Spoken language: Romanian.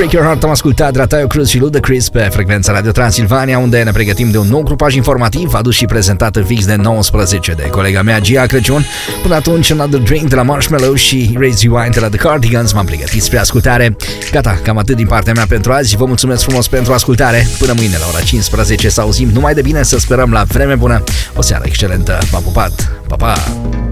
Break Your Heart am ascultat de la Taio Cruz și Ludacris pe frecvența Radio Transilvania, unde ne pregătim de un nou grupaj informativ adus și prezentat în fix de 19 de colega mea Gia Crăciun. Până atunci, Another Drink de la Marshmello și Raise You Wine de la The Cardigans m-am pregătit spre ascultare. Gata, cam atât din partea mea pentru azi. Vă mulțumesc frumos pentru ascultare. Până mâine la ora 15 să auzim numai de bine, să sperăm la vreme bună. O seară excelentă. V-am pupat. Pa, pa!